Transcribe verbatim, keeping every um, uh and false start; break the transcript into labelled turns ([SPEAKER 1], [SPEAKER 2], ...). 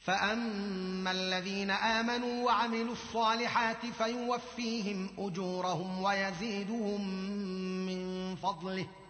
[SPEAKER 1] فاما الذين امنوا وعملوا الصالحات فيوفيهم اجورهم ويزيدهم من فضله